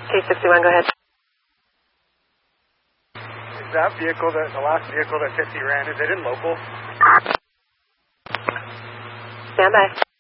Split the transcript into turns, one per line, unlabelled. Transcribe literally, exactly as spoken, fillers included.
K sixty-one, go ahead.
Is that vehicle, that the last vehicle that fifty ran, is it in local?
Stand by.